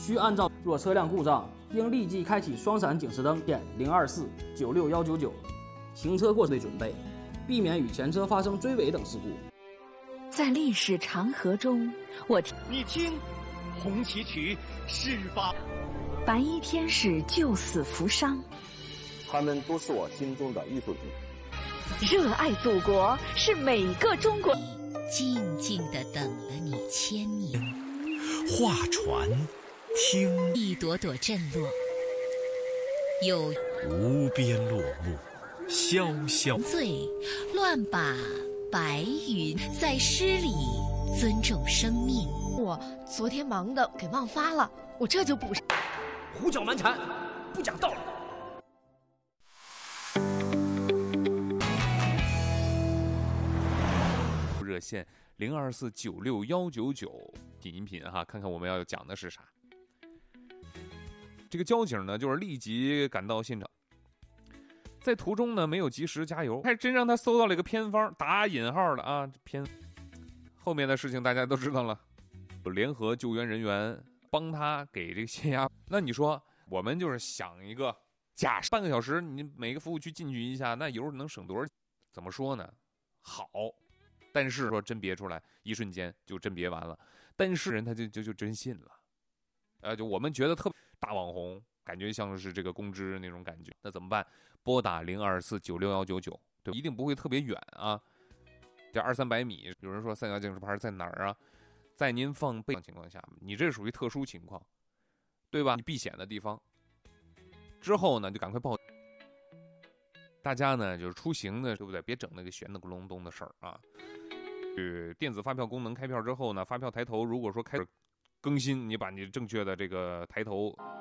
需按照若车辆故障，应立即开启双闪警示灯，点024-96199，行车过程的准备，避免与前车发生追尾等事故。 在历史长河中， 你听，红旗曲是吧？ 白衣天使救死扶伤， 他们都是我心中的艺术品。 热爱祖国是每个中国。 静静地等了你千年， 画船，听一朵朵震落，有无边落木，潇潇醉，乱把白云在诗里尊重生命。 我昨天忙的给忘发了，我这就补上。 胡搅蛮缠，不讲道理。 热线02496199，品一品哈，看看我们要讲的是啥。这个交警呢，就是立即赶到现场，在途中呢没有及时加油，还真让他搜到了一个偏方，打引号的啊，偏。后面的事情大家都知道了，联合救援人员帮他给这个泄压。那你说，我们就是想一个假设半个小时，你每个服务区进去一下，那油能省多少？怎么说呢？好。但是说甄别出来，一瞬间就甄别完了，但是人他就真信了，就我们觉得特别大网红，感觉像是这个公知那种感觉，那怎么办？拨打02496199，对，一定不会特别远啊，这200-300米。有人说三角警示牌在哪儿啊？在您放备情况下，你这属于特殊情况，对吧？你避险的地方，之后呢就赶快报。大家呢就是出行呢，对不对？别整那个悬的咕隆咚的事儿啊。电子发票功能开票之后呢，发票抬头如果说开始更新，你把你正确的这个抬头